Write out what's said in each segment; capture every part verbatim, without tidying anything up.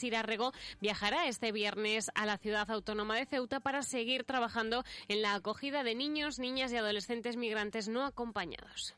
Sira Rego viajará este viernes a la ciudad autónoma de Ceuta para seguir trabajando en la acogida de niños, niñas y adolescentes migrantes no acompañados.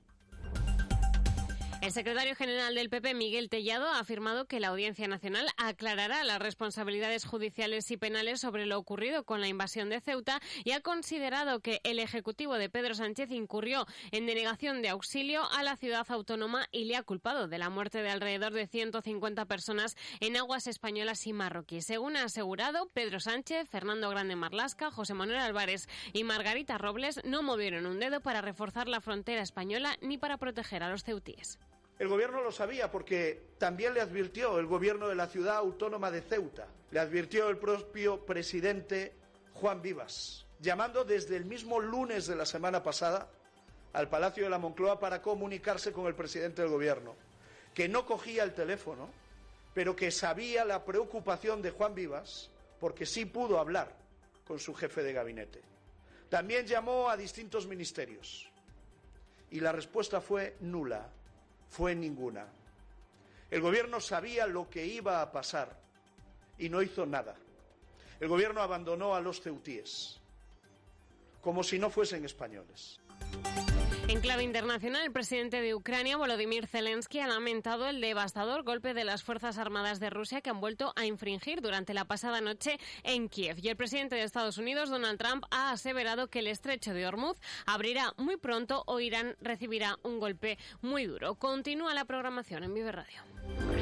El secretario general del P P, Miguel Tellado, ha afirmado que la Audiencia Nacional aclarará las responsabilidades judiciales y penales sobre lo ocurrido con la invasión de Ceuta y ha considerado que el Ejecutivo de Pedro Sánchez incurrió en denegación de auxilio a la ciudad autónoma y le ha culpado de la muerte de alrededor de ciento cincuenta personas en aguas españolas y marroquíes. Según ha asegurado, Pedro Sánchez, Fernando Grande Marlaska, José Manuel Álvarez y Margarita Robles no movieron un dedo para reforzar la frontera española ni para proteger a los ceutíes. El gobierno lo sabía porque también le advirtió el gobierno de la ciudad autónoma de Ceuta, le advirtió el propio presidente Juan Vivas, llamando desde el mismo lunes de la semana pasada al Palacio de la Moncloa para comunicarse con el presidente del gobierno, que no cogía el teléfono, pero que sabía la preocupación de Juan Vivas porque sí pudo hablar con su jefe de gabinete. También llamó a distintos ministerios y la respuesta fue nula. Fue ninguna. El gobierno sabía lo que iba a pasar y no hizo nada. El gobierno abandonó a los ceutíes, como si no fuesen españoles. En clave internacional, el presidente de Ucrania, Volodymyr Zelensky, ha lamentado el devastador golpe de las Fuerzas Armadas de Rusia que han vuelto a infringir durante la pasada noche en Kiev. Y el presidente de Estados Unidos, Donald Trump, ha aseverado que el estrecho de Hormuz abrirá muy pronto o Irán recibirá un golpe muy duro. Continúa la programación en Vive Radio.